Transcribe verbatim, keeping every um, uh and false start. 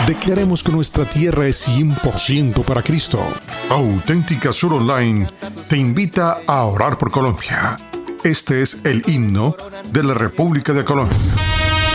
Declaremos que nuestra tierra es cien por ciento para Cristo. Auténtica Sur Online te invita a orar por Colombia. Este es el himno de la República de Colombia.